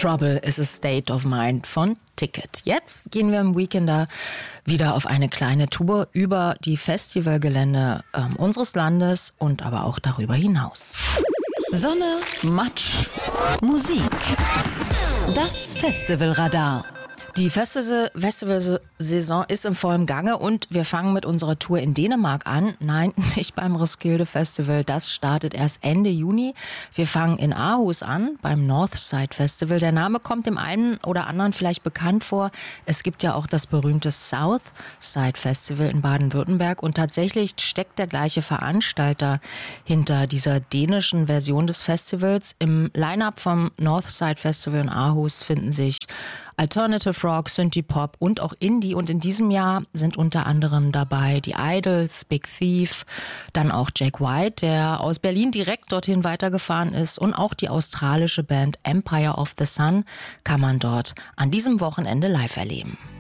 Trouble is a State of Mind von Ticket. Jetzt gehen wir im Weekender wieder auf eine kleine Tour über die Festivalgelände unseres Landes und aber auch darüber hinaus. Sonne, Matsch, Musik. Das Festivalradar. Die Festivalsaison ist im vollen Gange und wir fangen mit unserer Tour in Dänemark an. Nein, nicht beim Roskilde Festival, das startet erst Ende Juni. Wir fangen in Aarhus an, beim Northside Festival. Der Name kommt dem einen oder anderen vielleicht bekannt vor. Es gibt ja auch das berühmte Southside Festival in Baden-Württemberg und tatsächlich steckt der gleiche Veranstalter hinter dieser dänischen Version des Festivals. Im Line-Up vom Northside Festival in Aarhus finden sich Alternative Rock, Synthie-Pop und auch Indie. Und in diesem Jahr sind unter anderem dabei die Idols, Big Thief, dann auch Jack White, der aus Berlin direkt dorthin weitergefahren ist. Und auch die australische Band Empire of the Sun kann man dort an diesem Wochenende live erleben.